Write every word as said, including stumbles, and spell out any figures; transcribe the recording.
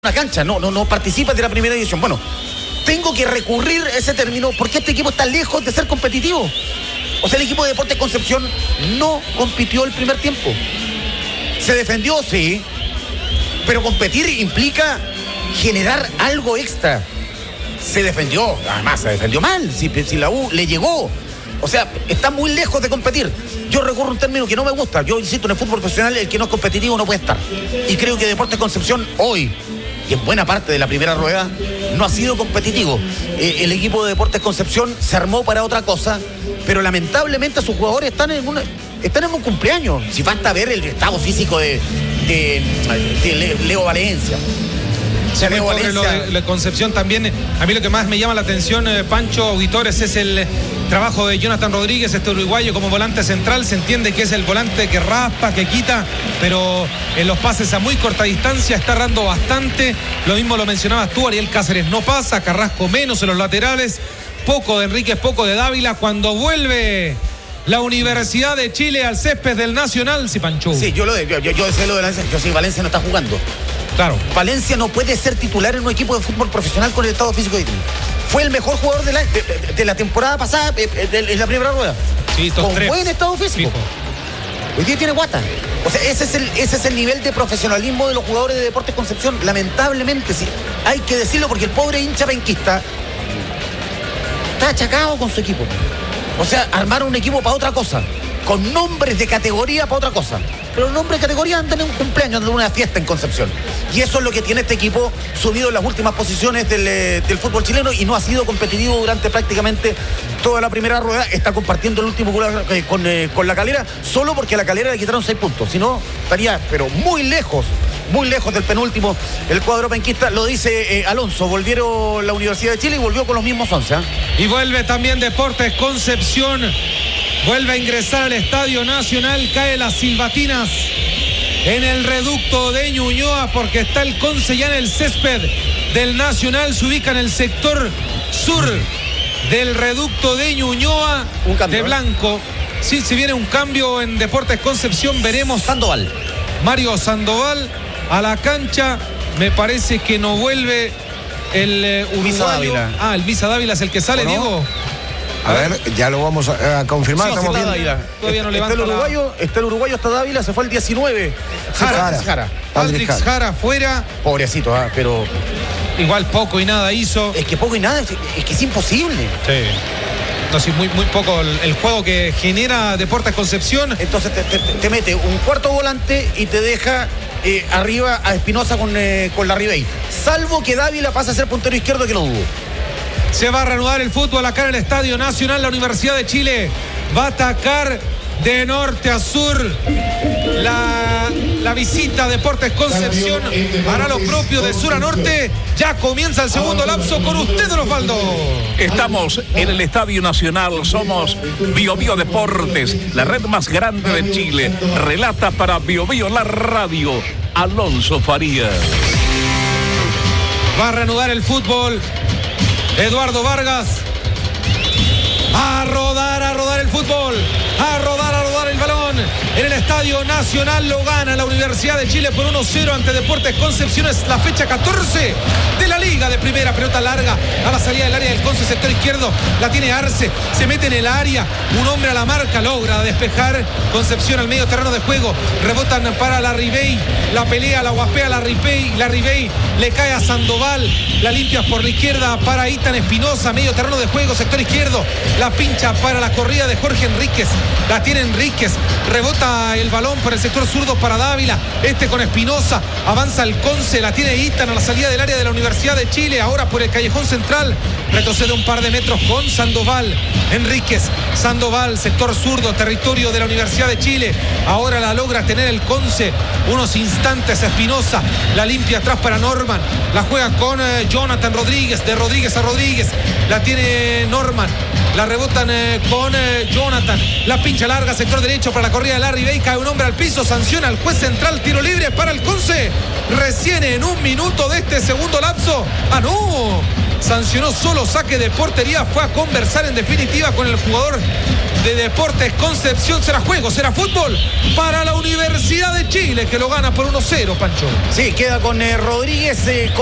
una cancha, no, no, no participas de la primera división. Bueno, tengo que recurrir a ese término porque este equipo está lejos de ser competitivo. O sea, el equipo de Deportes Concepción no compitió el primer tiempo. Se defendió, sí, pero competir implica generar algo extra. Se defendió, además se defendió mal, si, si la U le llegó. O sea, está muy lejos de competir. Yo recurro a un término que no me gusta. Yo insisto, en el fútbol profesional el que no es competitivo no puede estar. Y creo que Deportes Concepción hoy, y en buena parte de la primera rueda, no ha sido competitivo. Eh, el equipo de Deportes Concepción se armó para otra cosa, pero lamentablemente sus jugadores están en una, están en un cumpleaños. Si basta ver el estado físico de, de, de Leo Valencia. Se me pobre lo de, de Concepción también. A mí lo que más me llama la atención, eh, Pancho, auditores, es el trabajo de Jonathan Rodríguez, este uruguayo como volante central. Se entiende que es el volante que raspa, que quita, pero en los pases a muy corta distancia está errando bastante. Lo mismo lo mencionabas tú, Ariel Cáceres no pasa, Carrasco menos en los laterales, poco de Enríquez, poco de Dávila. Cuando vuelve la Universidad de Chile al césped del Nacional, sí, Pancho. Sí, yo lo yo, yo, yo sé lo de Valencia, yo sí, Valencia no está jugando. Claro. Valencia no puede ser titular en un equipo de fútbol profesional con el estado físico de Chile. Fue el mejor jugador de la, de, de, de la temporada pasada en la primera rueda. Sí, con tres. Buen estado físico. Fijo. Hoy día tiene guata. O sea, ese es, el, ese es el nivel de profesionalismo de los jugadores de Deportes Concepción. Lamentablemente, sí. Hay que decirlo porque el pobre hincha penquista está achacado con su equipo. O sea, armaron un equipo para otra cosa. Con nombres de categoría para otra cosa. Pero los nombres de categoría andan en un cumpleaños, andan en una fiesta en Concepción. Y eso es lo que tiene este equipo subido en las últimas posiciones del, del fútbol chileno y no ha sido competitivo durante prácticamente toda la primera rueda. Está compartiendo el último con, con, con la Calera, solo porque a la Calera le quitaron seis puntos. Si no, estaría, pero muy lejos, muy lejos del penúltimo, el cuadro penquista. Lo dice eh, Alonso, volvieron la Universidad de Chile y volvió con los mismos once. ¿eh? Y vuelve también Deportes Concepción. Vuelve a ingresar al Estadio Nacional, cae las silbatinas en el reducto de Ñuñoa porque está el Conce ya en el césped del Nacional, se ubica en el sector sur del reducto de Ñuñoa, un cambio, de blanco. Sí, si viene un cambio en Deportes Concepción, veremos. Sandoval. Mario Sandoval a la cancha, me parece que no vuelve el eh, uruguayo. Ah, el Visa Dávila es el que sale, Diego. A ver, ya lo vamos a, a confirmar. Sí, estamos está viendo. Todavía no está, el uruguayo, la... está el uruguayo hasta Dávila, se fue el diecinueve. Jara, Jara. Jara. Patrick Jara fuera. Pobrecito, ¿eh? Pero igual poco y nada hizo. Es que poco y nada, es que es imposible. Sí. No, sí, muy, muy poco el, el juego que genera Deportes Concepción. Entonces te, te, te mete un cuarto volante y te deja eh, arriba a Espinosa con, eh, con la Ribey. Salvo que Dávila pasa a ser puntero izquierdo, que no dudo. Se va a reanudar el fútbol acá en el Estadio Nacional. La Universidad de Chile va a atacar de norte a sur. La, la visita a Deportes Concepción hará lo propio de sur a norte. Ya comienza el segundo lapso con usted, don Osvaldo. Estamos en el Estadio Nacional. Somos Bio Bio Deportes, la red más grande de Chile. Relata para Bio Bio la radio, Alonso Farías. Va a reanudar el fútbol Eduardo Vargas. A rodar, a rodar el fútbol. A rodar, a rodar el balón. En el Estadio Nacional lo gana la Universidad de Chile por uno cero ante Deportes Concepción. Es la fecha catorce de la Liga de Primera. Pelota larga a la salida del área del Conce, sector izquierdo. La tiene Arce. Se mete en el área. Un hombre a la marca. Logra despejar Concepción al medio terreno de juego. Rebotan para la Ribey. La pelea, la guapea la Ribey. La Ribey le cae a Sandoval. La limpia por la izquierda para Itan Espinosa. Medio terreno de juego, sector izquierdo. La pincha para la corrida de Jorge Enríquez. La tiene Enríquez. Rebota el balón por el sector zurdo para Dávila. Este con Espinosa. Avanza el Conce. La tiene Itan a la salida del área de la Universidad de Chile. Ahora por el callejón central. Retrocede un par de metros con Sandoval. Enríquez. Sandoval, sector zurdo, territorio de la Universidad de Chile. Ahora la logra tener el Conce. Unos instantes Espinosa. La limpia atrás para Norman. La juega con eh, Jonathan Rodríguez. De Rodríguez a Rodríguez. La tiene Norman. La rebotan eh, con eh, Jonathan. La pincha larga, sector derecho para la corrida de Larry Bay. Cae un hombre al piso, sanciona al juez central. Tiro libre para el Conce. Recién en un minuto de este segundo lapso. Ah, no. sancionó solo saque de portería, fue a conversar en definitiva con el jugador de Deportes Concepción. Será juego, será fútbol para la Universidad de Chile, que lo gana por uno cero, Pancho. Sí, queda con eh, Rodríguez. Eh,